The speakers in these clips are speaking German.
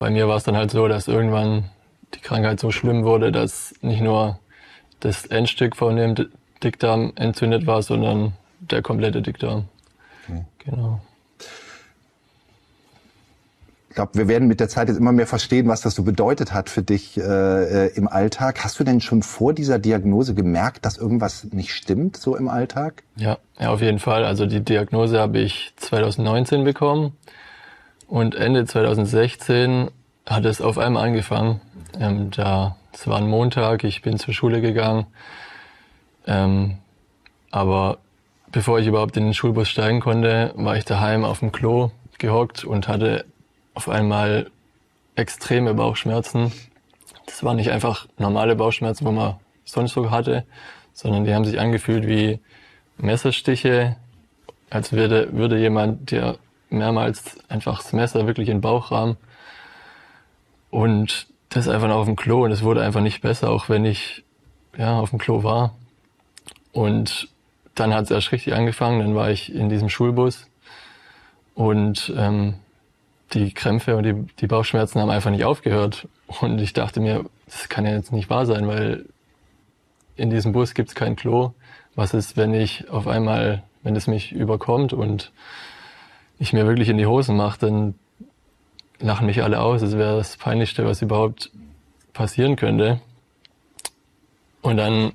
Bei mir war es dann halt so, dass irgendwann die Krankheit so schlimm wurde, dass nicht nur das Endstück von dem Dickdarm entzündet war, sondern der komplette Dickdarm. Okay. Genau. Ich glaube, wir werden mit der Zeit jetzt immer mehr verstehen, was das so bedeutet hat für dich im Alltag. Hast du denn schon vor dieser Diagnose gemerkt, dass irgendwas nicht stimmt so im Alltag? Ja, auf jeden Fall. Also die Diagnose habe ich 2019 bekommen und Ende 2016 hat es auf einmal angefangen. Es war ein Montag, ich bin zur Schule gegangen, aber bevor ich überhaupt in den Schulbus steigen konnte, war ich daheim auf dem Klo gehockt und hatte auf einmal extreme Bauchschmerzen. Das waren nicht einfach normale Bauchschmerzen, wo man sonst so hatte, sondern die haben sich angefühlt wie Messerstiche, als würde jemand dir mehrmals einfach das Messer wirklich in den Bauch rammen. Und das einfach noch auf dem Klo und es wurde einfach nicht besser, auch wenn ich auf dem Klo war. Und dann hat es erst richtig angefangen, dann war ich in diesem Schulbus und die Krämpfe und die Bauchschmerzen haben einfach nicht aufgehört. Und ich dachte mir, das kann ja jetzt nicht wahr sein, weil in diesem Bus gibt's kein Klo. Was ist, wenn es mich überkommt und ich mir wirklich in die Hosen mache, dann lachen mich alle aus. Es wäre das Peinlichste, was überhaupt passieren könnte. Und dann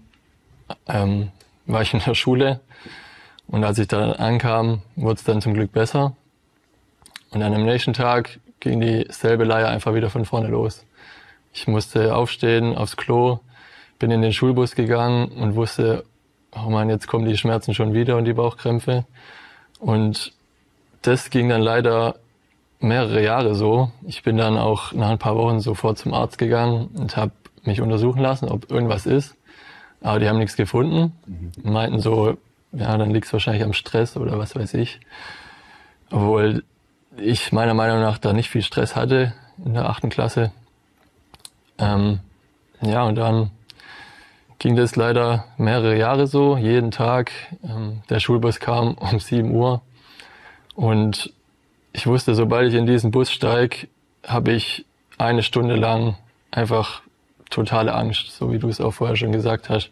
war ich in der Schule und als ich da ankam, wurde es dann zum Glück besser. Und dann am nächsten Tag ging dieselbe Leier einfach wieder von vorne los. Ich musste aufstehen, aufs Klo, bin in den Schulbus gegangen und wusste, oh Mann, jetzt kommen die Schmerzen schon wieder und die Bauchkrämpfe. Und das ging dann leider mehrere Jahre so. Ich bin dann auch nach ein paar Wochen sofort zum Arzt gegangen und habe mich untersuchen lassen, ob irgendwas ist. Aber die haben nichts gefunden. Meinten so, ja, dann liegt es wahrscheinlich am Stress oder was weiß ich. Obwohl ich meiner Meinung nach da nicht viel Stress hatte in der 8. Klasse. Und dann ging das leider mehrere Jahre so, jeden Tag. Der Schulbus kam um 7 Uhr und ich wusste, sobald ich in diesen Bus steige, habe ich eine Stunde lang einfach totale Angst, so wie du es auch vorher schon gesagt hast.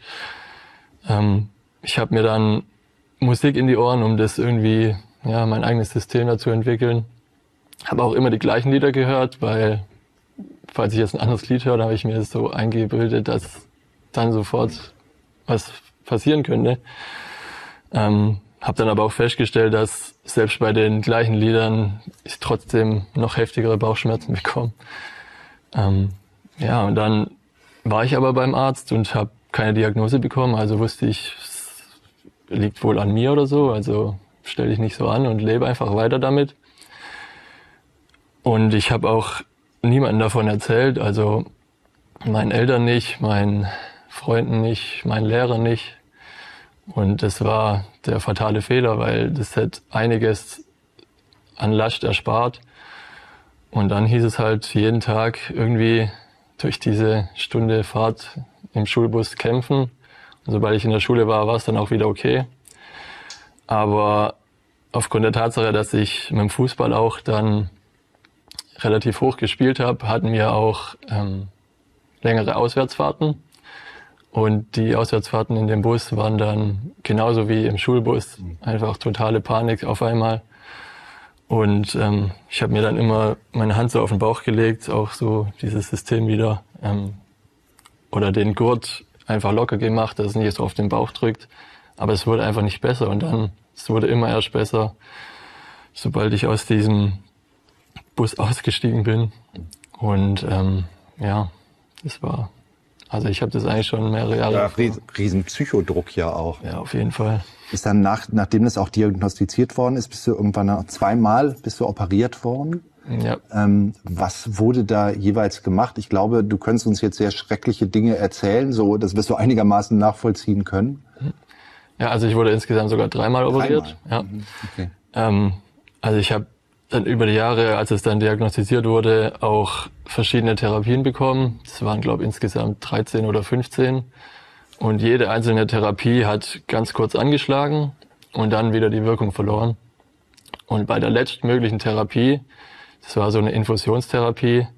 Ich habe mir dann Musik in die Ohren, um das irgendwie, mein eigenes System dazu entwickeln. Habe auch immer die gleichen Lieder gehört, weil falls ich jetzt ein anderes Lied höre, habe ich mir das so eingebildet, dass dann sofort was passieren könnte. Habe dann aber auch festgestellt, dass selbst bei den gleichen Liedern ich trotzdem noch heftigere Bauchschmerzen bekomme. Und dann war ich aber beim Arzt und habe keine Diagnose bekommen, also wusste ich, es liegt wohl an mir oder so, also stell dich nicht so an und lebe einfach weiter damit. Und ich habe auch niemandem davon erzählt, also meinen Eltern nicht, meinen Freunden nicht, meinen Lehrern nicht. Und das war der fatale Fehler, weil das hätte einiges an Last erspart. Und dann hieß es halt jeden Tag irgendwie durch diese Stunde Fahrt im Schulbus kämpfen. Und sobald ich in der Schule war, war es dann auch wieder okay. Aber aufgrund der Tatsache, dass ich mit dem Fußball auch dann relativ hoch gespielt habe, hatten wir auch längere Auswärtsfahrten. Und die Auswärtsfahrten in dem Bus waren dann genauso wie im Schulbus einfach totale Panik auf einmal. Und ich habe mir dann immer meine Hand so auf den Bauch gelegt, auch so dieses System wieder, oder den Gurt einfach locker gemacht, dass es nicht so auf den Bauch drückt. Aber es wurde einfach nicht besser und dann, es wurde immer erst besser, sobald ich aus diesem Bus ausgestiegen bin. Und das war, also ich habe das eigentlich schon mehrere Jahre. Ja, riesen Psychodruck ja auch. Ja, auf jeden Fall. Ist dann nachdem das auch diagnostiziert worden ist, bist du irgendwann zweimal operiert worden? Ja. Was wurde da jeweils gemacht? Ich glaube, du könntest uns jetzt sehr schreckliche Dinge erzählen, so dass wir es so einigermaßen nachvollziehen können. Ja, also ich wurde insgesamt sogar 3-mal operiert. Ja. Okay. Also ich habe dann über die Jahre, als es dann diagnostiziert wurde, auch verschiedene Therapien bekommen. Das waren, glaube ich, insgesamt 13 oder 15. Und jede einzelne Therapie hat ganz kurz angeschlagen und dann wieder die Wirkung verloren. Und bei der letztmöglichen Therapie, das war so eine Infusionstherapie,